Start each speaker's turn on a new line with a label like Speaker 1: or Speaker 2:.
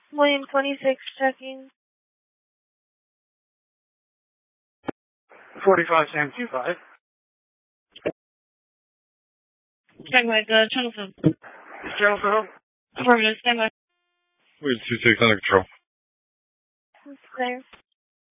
Speaker 1: William 26 checking.
Speaker 2: 45 Sam 25.
Speaker 1: Check my Chelmsford.
Speaker 2: Chelmsford.
Speaker 1: Affirmative, stand by.
Speaker 3: Wait, 2-6 under control.
Speaker 1: It's clear.